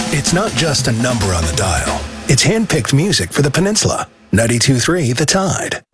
It's not just a number on the dial. It's hand-picked music for the peninsula. 92.3 The Tide.